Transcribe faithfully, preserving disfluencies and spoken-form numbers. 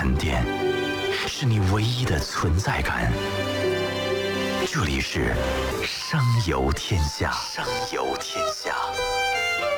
沉淀，是你唯一的存在感。这里是声游天下，声游天下。